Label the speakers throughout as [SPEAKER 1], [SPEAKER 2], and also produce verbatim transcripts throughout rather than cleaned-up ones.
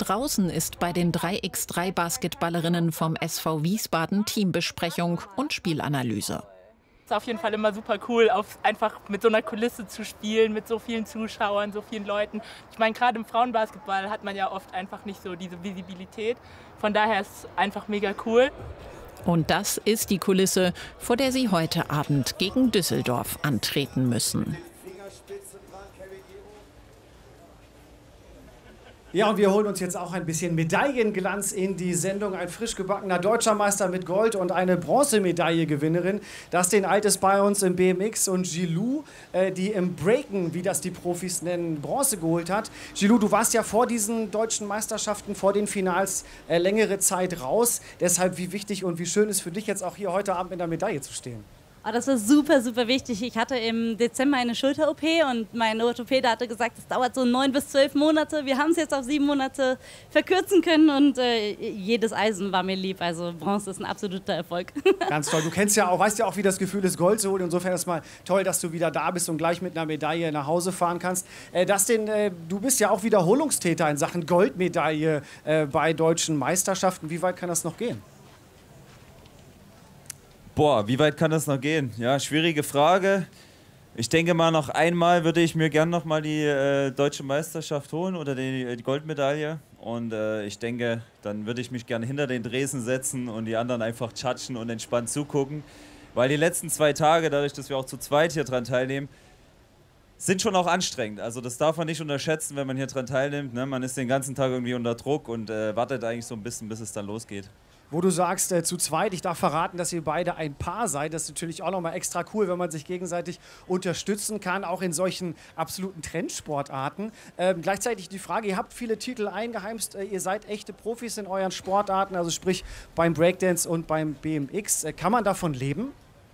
[SPEAKER 1] Draußen ist bei den drei gegen drei Basketballerinnen vom S V Wiesbaden Teambesprechung und Spielanalyse.
[SPEAKER 2] Es ist auf jeden Fall immer super cool, auf einfach mit so einer Kulisse zu spielen, mit so vielen Zuschauern, so vielen Leuten. Ich meine, gerade im Frauenbasketball hat man ja oft einfach nicht so diese Visibilität. Von daher ist es einfach mega cool.
[SPEAKER 1] Und das ist die Kulisse, vor der sie heute Abend gegen Düsseldorf antreten müssen.
[SPEAKER 3] Ja, und wir holen uns jetzt auch ein bisschen Medaillenglanz in die Sendung. Ein frisch gebackener Deutscher Meister mit Gold und eine Bronzemedaille-Gewinnerin. Dustin Eid ist bei uns im B M X und Gilou, äh, die im Breaken, wie das die Profis nennen, Bronze geholt hat. Gilou, du warst ja vor diesen deutschen Meisterschaften, vor den Finals äh, längere Zeit raus. Deshalb, wie wichtig und wie schön ist für dich jetzt auch hier heute Abend mit der Medaille zu stehen?
[SPEAKER 4] Oh, das war super, super wichtig. Ich hatte im Dezember eine Schulter-O P und mein Orthopäde hatte gesagt, es dauert so neun bis zwölf Monate. Wir haben es jetzt auf sieben Monate verkürzen können und äh, jedes Eisen war mir lieb. Also Bronze ist ein absoluter Erfolg.
[SPEAKER 3] Ganz toll. Du kennst ja auch, weißt ja auch, wie das Gefühl ist, Gold zu holen. Insofern ist es mal toll, dass du wieder da bist und gleich mit einer Medaille nach Hause fahren kannst. Äh, Dustin, äh, du bist ja auch Wiederholungstäter in Sachen Goldmedaille äh, bei deutschen Meisterschaften. Wie weit kann das noch gehen?
[SPEAKER 5] Boah, wie weit kann das noch gehen? Ja, schwierige Frage. Ich denke mal, noch einmal würde ich mir gern noch mal die äh, deutsche Meisterschaft holen oder die, die Goldmedaille. Und äh, ich denke, dann würde ich mich gern hinter den Dresen setzen und die anderen einfach tschatschen und entspannt zugucken. Weil die letzten zwei Tage, dadurch, dass wir auch zu zweit hier dran teilnehmen, sind schon auch anstrengend. Also das darf man nicht unterschätzen, wenn man hier dran teilnimmt. Ne? Man ist den ganzen Tag irgendwie unter Druck und äh, wartet eigentlich so ein bisschen, bis es dann losgeht.
[SPEAKER 3] Wo du sagst, äh, zu zweit, ich darf verraten, dass ihr beide ein Paar seid. Das ist natürlich auch nochmal extra cool, wenn man sich gegenseitig unterstützen kann, auch in solchen absoluten Trendsportarten. Ähm, gleichzeitig die Frage, ihr habt viele Titel eingeheimst, äh, ihr seid echte Profis in euren Sportarten, also sprich beim Breakdance und beim B M X. Äh, kann man davon leben?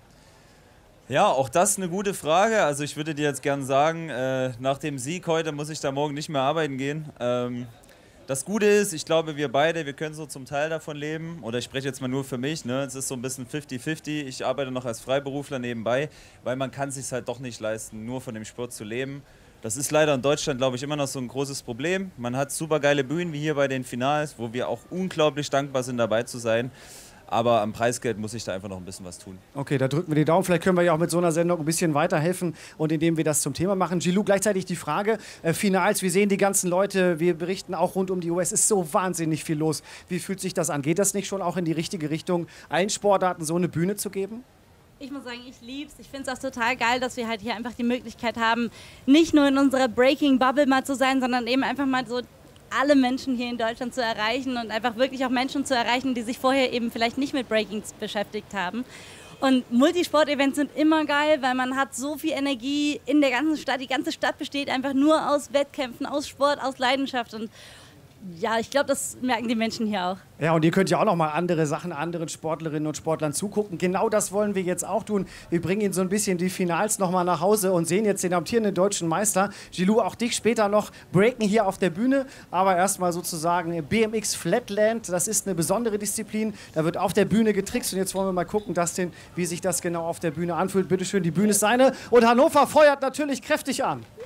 [SPEAKER 5] Ja, auch das ist eine gute Frage. Also ich würde dir jetzt gern sagen, äh, nach dem Sieg heute muss ich da morgen nicht mehr arbeiten gehen. Ähm, Das Gute ist, ich glaube, wir beide, wir können so zum Teil davon leben. Oder ich spreche jetzt mal nur für mich. Ne? Es ist so ein bisschen fifty fifty. Ich arbeite noch als Freiberufler nebenbei, weil man kann es sich halt doch nicht leisten, nur von dem Sport zu leben. Das ist leider in Deutschland, glaube ich, immer noch so ein großes Problem. Man hat super geile Bühnen wie hier bei den Finals, wo wir auch unglaublich dankbar sind, dabei zu sein. Aber am Preisgeld muss ich da einfach noch ein bisschen was tun.
[SPEAKER 3] Okay, da drücken wir die Daumen. Vielleicht können wir ja auch mit so einer Sendung ein bisschen weiterhelfen und indem wir das zum Thema machen. Gilou, gleichzeitig die Frage, äh, Finals, wir sehen die ganzen Leute, wir berichten auch rund um die U S, ist so wahnsinnig viel los. Wie fühlt sich das an? Geht das nicht schon auch in die richtige Richtung, allen Sportarten so eine Bühne zu geben?
[SPEAKER 4] Ich muss sagen, ich lieb's. Ich finde es auch total geil, dass wir halt hier einfach die Möglichkeit haben, nicht nur in unserer Breaking-Bubble mal zu sein, sondern eben einfach mal so alle Menschen hier in Deutschland zu erreichen und einfach wirklich auch Menschen zu erreichen, die sich vorher eben vielleicht nicht mit Breakings beschäftigt haben. Und Multisport-Events sind immer geil, weil man hat so viel Energie in der ganzen Stadt. Die ganze Stadt besteht einfach nur aus Wettkämpfen, aus Sport, aus Leidenschaft. Und ja, ich glaube, das merken die Menschen hier auch.
[SPEAKER 3] Ja, und ihr könnt ja auch noch mal andere Sachen, anderen Sportlerinnen und Sportlern zugucken. Genau das wollen wir jetzt auch tun. Wir bringen Ihnen so ein bisschen die Finals noch mal nach Hause und sehen jetzt den amtierenden deutschen Meister. Gilou, auch dich später noch breaken hier auf der Bühne. Aber erstmal sozusagen B M X Flatland. Das ist eine besondere Disziplin. Da wird auf der Bühne getrickst. Und jetzt wollen wir mal gucken, Dustin, wie sich das genau auf der Bühne anfühlt. Bitte schön, die Bühne ist seine. Und Hannover feuert natürlich kräftig an.